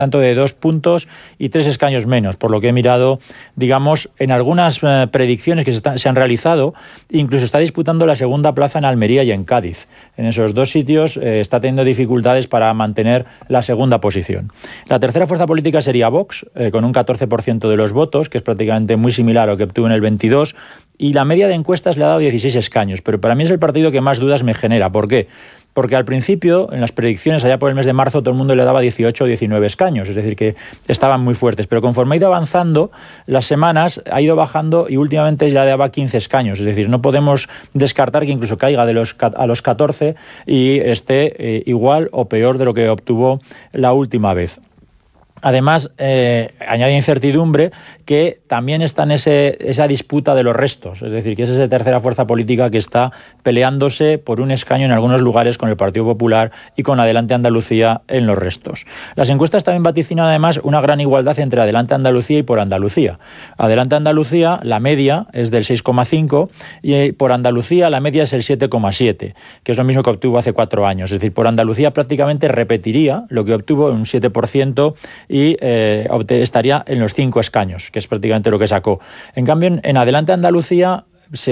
tanto de 2 puntos y 3 escaños menos, por lo que he mirado, digamos, en algunas predicciones que se han realizado, incluso está disputando la segunda plaza en Almería y en Cádiz. En esos dos sitios está teniendo dificultades para mantener la segunda posición. La tercera fuerza política sería Vox, con un 14% de los votos, que es prácticamente muy similar a lo que obtuvo en el 22, y la media de encuestas le ha dado 16 escaños, pero para mí es el partido que más dudas me genera. ¿Por qué? Porque al principio, en las predicciones, allá por el mes de marzo, todo el mundo le daba 18 o 19 escaños, es decir, que estaban muy fuertes. Pero conforme ha ido avanzando, las semanas ha ido bajando y últimamente ya le daba 15 escaños. Es decir, no podemos descartar que incluso caiga a los 14 y esté igual o peor de lo que obtuvo la última vez. Además, añade incertidumbre que también está en esa disputa de los restos, es decir, que es esa tercera fuerza política que está peleándose por un escaño en algunos lugares con el Partido Popular y con Adelante Andalucía en los restos. Las encuestas también vaticinan además una gran igualdad entre Adelante Andalucía y Por Andalucía. Adelante Andalucía, la media es del 6,5 y Por Andalucía la media es el 7,7, que es lo mismo que obtuvo hace 4 años. Es decir, Por Andalucía prácticamente repetiría lo que obtuvo en un 7%, y estaría en los 5 escaños, que es prácticamente lo que sacó. En cambio, en Adelante Andalucía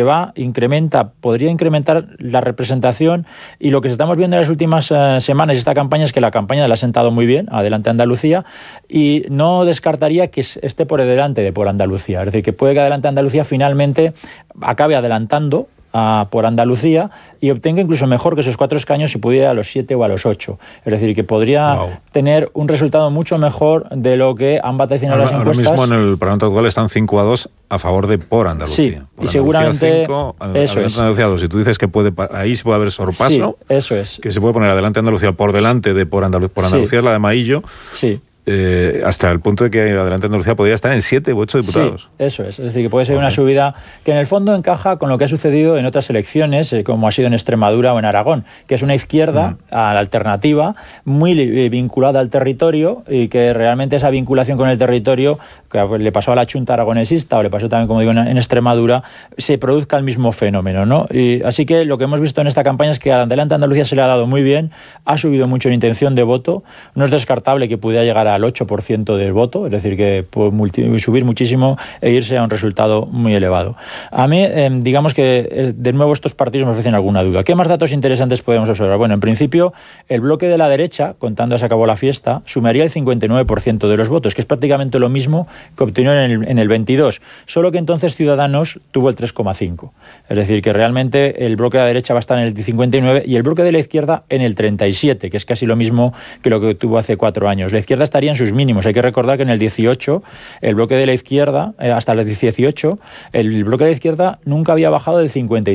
podría incrementar la representación, y lo que estamos viendo en las últimas semanas de esta campaña es que la campaña le ha sentado muy bien a Adelante Andalucía, y no descartaría que esté por delante de Por Andalucía. Es decir, que puede que Adelante Andalucía finalmente acabe adelantando a Por Andalucía y obtenga incluso mejor que esos 4 escaños si pudiera a los 7 o a los 8. Es decir, que podría tener un resultado mucho mejor de lo que han vaticinado las encuestas. Ahora mismo en el Parlamento actual están 5-2 a favor de Por Andalucía. Sí, por y seguramente 5, eso es. Andalucía 2. Y tú dices que ahí se puede haber sorpaso. Sí, eso es. Que se puede poner Adelante Andalucía por delante de Por Andalucía, es la de Maillo. Sí. Hasta el punto de que Adelante Andalucía podría estar en 7 u 8 diputados. Sí, eso es. Es decir, que puede ser una subida que en el fondo encaja con lo que ha sucedido en otras elecciones, como ha sido en Extremadura o en Aragón, que es una izquierda a la alternativa muy vinculada al territorio, y que realmente esa vinculación con el territorio, que le pasó a la Chunta aragonesista o le pasó también, como digo, en Extremadura, se produzca el mismo fenómeno, ¿no? Y así que lo que hemos visto en esta campaña es que a Adelante Andalucía se le ha dado muy bien, ha subido mucho en intención de voto, no es descartable que pudiera llegar al 8% del voto, es decir, que puede subir muchísimo e irse a un resultado muy elevado. A mí, digamos que de nuevo estos partidos me ofrecen alguna duda. ¿Qué más datos interesantes podemos observar? Bueno, en principio, el bloque de la derecha, contando se acabó la fiesta, sumaría el 59% de los votos, que es prácticamente lo mismo que obtuvo en el 22, solo que entonces Ciudadanos tuvo el 3,5. Es decir, que realmente el bloque de la derecha va a estar en el 59 y el bloque de la izquierda en el 37, que es casi lo mismo que lo que tuvo hace 4 años. La izquierda estaría en sus mínimos. Hay que recordar que en el 18, el bloque de la izquierda, hasta el 18, el bloque de la izquierda nunca había bajado del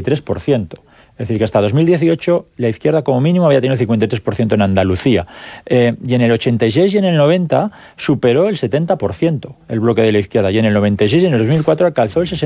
53%. Es decir, que hasta 2018 la izquierda como mínimo había tenido el 53% en Andalucía. Y en el 86 y en el 90 superó el 70% el bloque de la izquierda. Y en el 96 y en el 2004 alcanzó el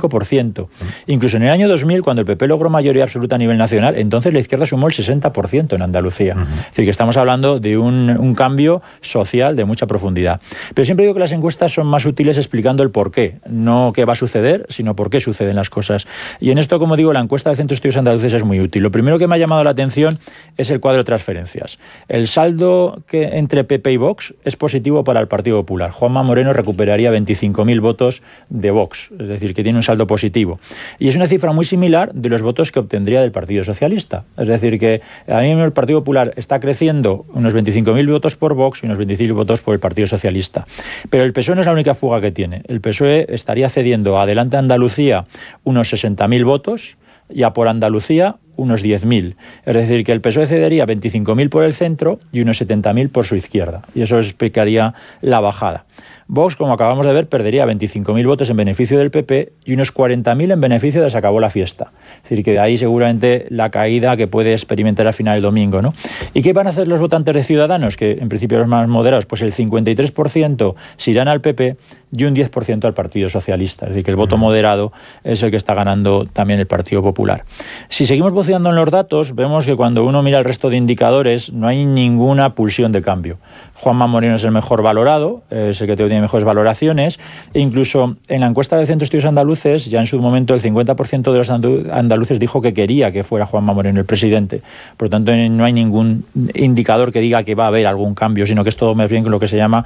65%. Incluso en el año 2000, cuando el PP logró mayoría absoluta a nivel nacional, entonces la izquierda sumó el 60% en Andalucía. Es decir, que estamos hablando de un cambio social de mucha profundidad. Pero siempre digo que las encuestas son más útiles explicando el por qué. No qué va a suceder, sino por qué suceden las cosas. Y en esto, como digo, la encuesta del Centro de Estudios Andaluces es muy útil. Lo primero que me ha llamado la atención es el cuadro de transferencias. El saldo entre PP y Vox es positivo para el Partido Popular. Juanma Moreno recuperaría 25.000 votos de Vox, es decir, que tiene un saldo positivo. Y es una cifra muy similar de los votos que obtendría del Partido Socialista. Es decir, que a mí el Partido Popular está creciendo unos 25.000 votos por Vox y unos 25.000 votos por el Partido Socialista. Pero el PSOE no es la única fuga que tiene. El PSOE estaría cediendo a Adelante Andalucía unos 60.000 votos y a Por Andalucía unos 10.000. Es decir, que el PSOE cedería 25.000 por el centro y unos 70.000 por su izquierda. Y eso explicaría la bajada. Vox, como acabamos de ver, perdería 25.000 votos en beneficio del PP y unos 40.000 en beneficio de Se acabó la fiesta. Es decir, que de ahí seguramente la caída que puede experimentar al final el domingo, ¿no? ¿Y qué van a hacer los votantes de Ciudadanos? Que en principio los más moderados, pues el 53% se irán al PP y un 10% al Partido Socialista. Es decir, que el voto moderado es el que está ganando también el Partido Popular. Si seguimos buceando en los datos, vemos que cuando uno mira el resto de indicadores no hay ninguna pulsión de cambio. Juanma Moreno es el mejor valorado, es el que tiene mejores valoraciones, e incluso en la encuesta del Centro de Estudios Andaluces, ya en su momento el 50% de los andaluces dijo que quería que fuera Juanma Moreno el presidente. Por lo tanto, no hay ningún indicador que diga que va a haber algún cambio, sino que es todo más bien lo que se llama